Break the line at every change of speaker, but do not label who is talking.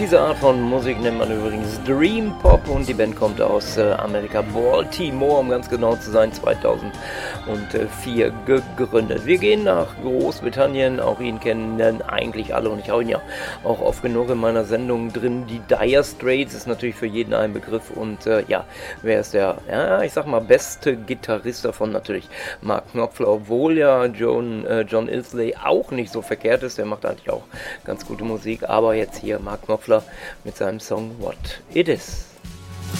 Diese Art von Musik nennt man übrigens Dream Pop und die Band kommt aus Amerika, Baltimore, um ganz genau zu sein, 2004 gegründet. Wir gehen nach Großbritannien, auch ihn kennen eigentlich alle und ich habe ihn ja auch oft genug in meiner Sendung drin. Die Dire Straits ist natürlich für jeden ein Begriff und wer ist der, ich sag mal, beste Gitarrist davon? Natürlich Mark Knopfler, obwohl ja John Illsley auch nicht so verkehrt ist, der macht eigentlich auch ganz gute Musik, aber jetzt hier Mark Knopfler mit seinem Song What It Is.